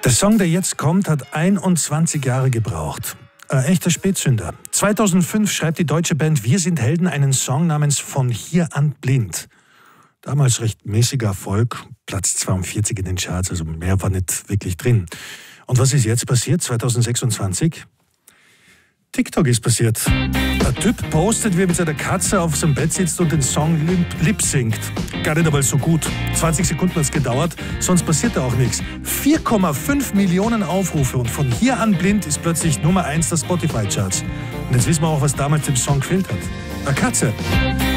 Der Song, der jetzt kommt, hat 21 Jahre gebraucht. Ein echter Spätzünder. 2005 schreibt die deutsche Band Wir sind Helden einen Song namens Von hier an blind. Damals recht mäßiger Erfolg, Platz 42 in den Charts, also mehr war nicht wirklich drin. Und was ist jetzt passiert, 2026? TikTok ist passiert. Ein Typ postet, wie er mit seiner Katze auf seinem Bett sitzt und den Song lip-singt. Gar nicht einmal so gut. 20 Sekunden hat es gedauert, sonst passiert da auch nichts. 4,5 Millionen Aufrufe und von hier an blind ist plötzlich Nummer 1 der Spotify-Charts. Und jetzt wissen wir auch, was damals dem Song gefehlt hat. Eine Katze.